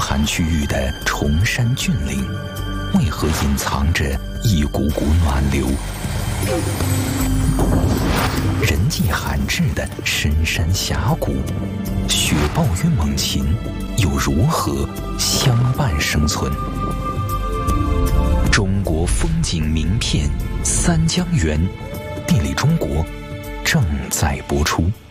寒区域的崇山峻岭，为何隐藏着一股股暖流？人迹罕至的深山峡谷，雪豹与猛禽又如何相伴生存？中国风景名片《三江源》，地理中国正在播出。